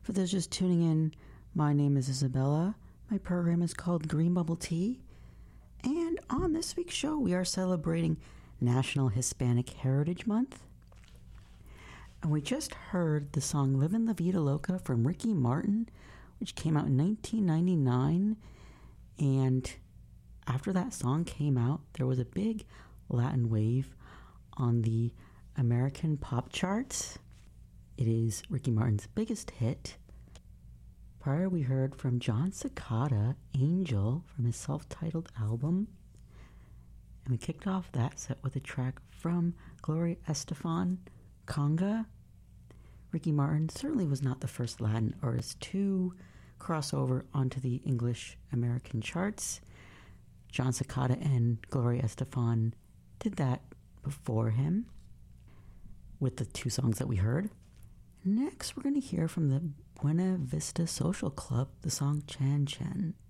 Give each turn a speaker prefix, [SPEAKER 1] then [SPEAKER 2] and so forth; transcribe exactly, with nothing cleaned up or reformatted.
[SPEAKER 1] For those just tuning in, my name is Isabella. My program is called Green Bubble Tea. And on this week's show, we are celebrating National Hispanic Heritage Month. And we just heard the song Livin' La Vida Loca from Ricky Martin, which came out in nineteen ninety-nine. And after that song came out, there was a big Latin wave on the American pop charts. It is Ricky Martin's biggest hit. Prior, we heard from John Cicada, Angel, from his self-titled album. And we kicked off that set with a track from Gloria Estefan, Conga. Ricky Martin certainly was not the first Latin artist to cross over onto the English-American charts. John Cicada and Gloria Estefan did that before him with the two songs that we heard. Next, we're going to hear from the Buena Vista Social Club, the song Chan Chan.